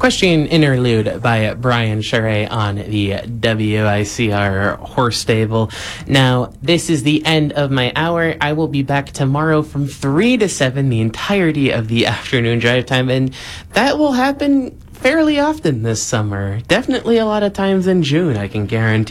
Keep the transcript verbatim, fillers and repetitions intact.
Question interlude by Brian Charay on the W I C R Horse Stable. Now, this is the end of my hour. I will be back tomorrow from three to seven, the entirety of the afternoon drive time, and that will happen fairly often this summer. Definitely a lot of times in June, I can guarantee.